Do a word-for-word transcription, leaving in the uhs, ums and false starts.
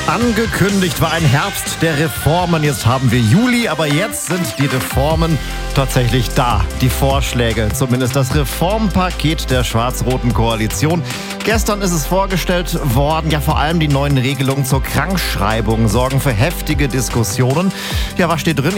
Angekündigt war ein Herbst der Reformen. Jetzt haben wir Juli, aber jetzt sind die Reformen tatsächlich da. Die Vorschläge, zumindest das Reformpaket der schwarz-roten Koalition. Gestern ist es vorgestellt worden. Ja, vor allem die neuen Regelungen zur Krankschreibung sorgen für heftige Diskussionen. Ja, was steht drin?